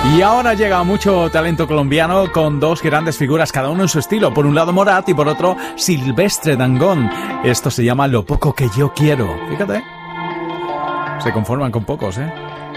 Y ahora llega mucho talento colombiano con dos grandes figuras, cada uno en su estilo. Por un lado Morat y por otro Silvestre Dangond. Esto se llama Lo poco que yo quiero. Fíjate, se conforman con pocos, ¿eh?